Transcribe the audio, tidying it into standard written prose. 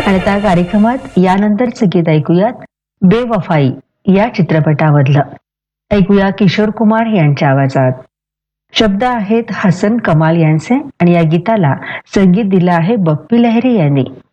आणि त्या कार्यक्रमात यानंतरचं गीत ऐकूयात बेवफाई या चित्रपटामधलं. ऐकूया किशोर कुमार यांच्या आवाजात. शब्द आहेत हसन कमाल यांचे आणि या गीताला संगीत दिलं आहे बप्पी लहिरी यांनी.